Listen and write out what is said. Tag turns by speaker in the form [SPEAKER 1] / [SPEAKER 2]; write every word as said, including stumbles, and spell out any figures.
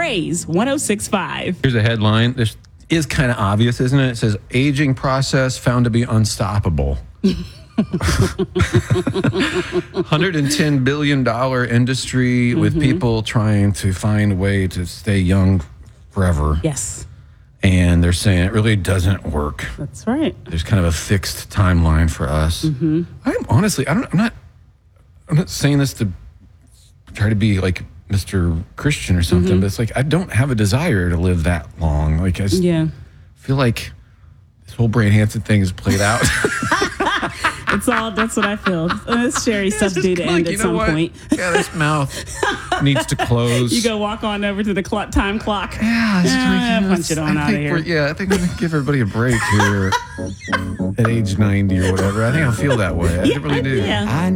[SPEAKER 1] Praise one oh six point five.
[SPEAKER 2] Here's a headline. This is kind of obvious, isn't it? It says, aging process found to be unstoppable. one hundred ten billion dollars industry with mm-hmm. people trying to find a way to stay young forever.
[SPEAKER 1] Yes.
[SPEAKER 2] And they're saying it really doesn't work.
[SPEAKER 1] That's right.
[SPEAKER 2] There's kind of a fixed timeline for us.
[SPEAKER 1] Mm-hmm.
[SPEAKER 2] I'm honestly, I don't, I'm not, I'm not saying this to try to be like Mister Christian or something, mm-hmm. but it's like I don't have a desire to live that long. Like I just
[SPEAKER 1] yeah.
[SPEAKER 2] feel like this whole Brian Hansen thing is played out.
[SPEAKER 1] It's all, that's what I feel. It's Sherry stuff due to end
[SPEAKER 2] like,
[SPEAKER 1] at some
[SPEAKER 2] what?
[SPEAKER 1] point.
[SPEAKER 2] Yeah, this mouth needs to close.
[SPEAKER 1] You go walk on over to the clock, time clock.
[SPEAKER 2] Yeah, it's
[SPEAKER 1] yeah
[SPEAKER 2] like, you know,
[SPEAKER 1] punch it on
[SPEAKER 2] I
[SPEAKER 1] out of
[SPEAKER 2] think
[SPEAKER 1] here.
[SPEAKER 2] we're- Yeah, I think I'm going to give everybody a break here at age ninety or whatever. I think I'll feel that way. I
[SPEAKER 1] Yeah,
[SPEAKER 2] really do.
[SPEAKER 1] yeah.
[SPEAKER 3] I